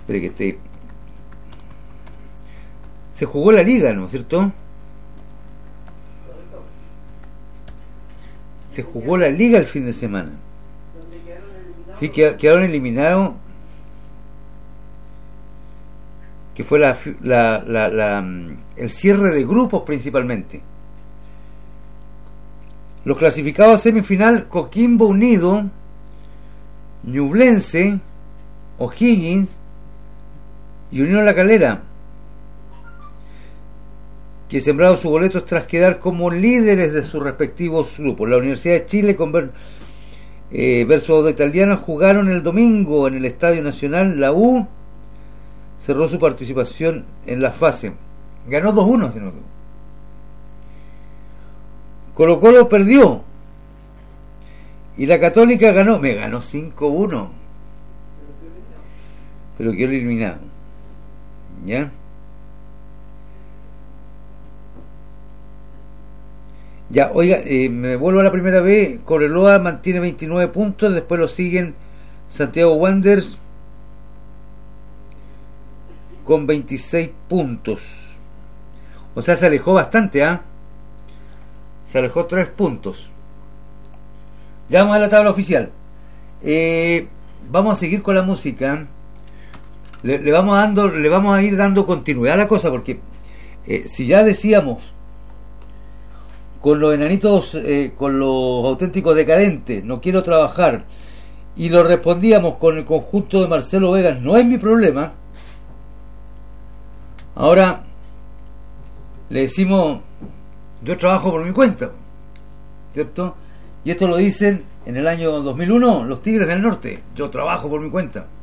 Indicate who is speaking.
Speaker 1: Espere que se jugó la liga, ¿no es cierto? Se jugó la liga el fin de semana. Sí, quedaron eliminados. Que fue el cierre de grupos principalmente. Los clasificados a semifinal: Coquimbo Unido, Ñublense, O'Higgins y Unión La Calera, que sembraron sus boletos tras quedar como líderes de sus respectivos grupos. La Universidad de Chile versus Audax Italiano jugaron el domingo en el Estadio Nacional. La U cerró su participación en la fase. Ganó 2-1. Colo Colo perdió. Y la Católica ganó 5-1. Pero quedó eliminado. ¿Ya? Ya, oiga, me vuelvo a la primera vez. Cobreloa mantiene 29 puntos. Después lo siguen Santiago Wanderers con 26 puntos. O sea, se alejó bastante, se alejó 3 puntos. Ya vamos a la tabla oficial. Vamos a seguir con la música. Le vamos a ir dando continuidad a la cosa, porque si ya decíamos con los enanitos, con los auténticos decadentes, no quiero trabajar, y lo respondíamos con el conjunto de Marcelo Vegas, no es mi problema. Ahora le decimos, yo trabajo por mi cuenta, ¿cierto? Y esto lo dicen en el año 2001 los Tigres del Norte: yo trabajo por mi cuenta.